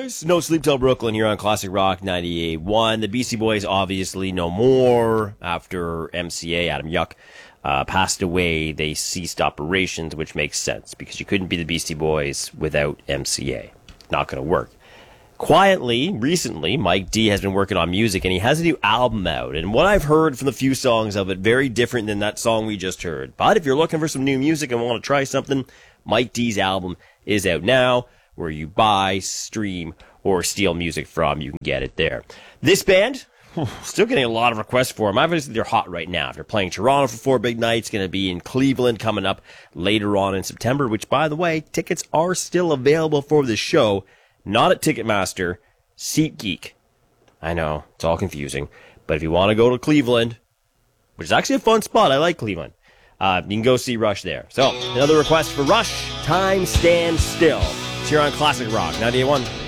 Boys. No Sleep Till Brooklyn here on Classic Rock 98.1. The Beastie Boys obviously no more after MCA, Adam Yuck, passed away. They ceased operations, which makes sense because you couldn't be the Beastie Boys without MCA. Not going to work. Quietly, recently, Mike D has been working on music, and he has a new album out. And what I've heard from the few songs of it, very different than that song we just heard. But if you're looking for some new music and want to try something, Mike D's album is out now. Where you buy, stream, or steal music from, you can get it there. This band, still getting a lot of requests for them. Obviously, they're hot right now. They're playing Toronto for 4 big nights, going to be in Cleveland coming up later on in September, which, by the way, tickets are still available for the show. Not at Ticketmaster, SeatGeek. I know, it's all confusing. But if you want to go to Cleveland, which is actually a fun spot, I like Cleveland, you can go see Rush there. So, another request for Rush, Time Stands Still. It's here on Classic Rock 98.1.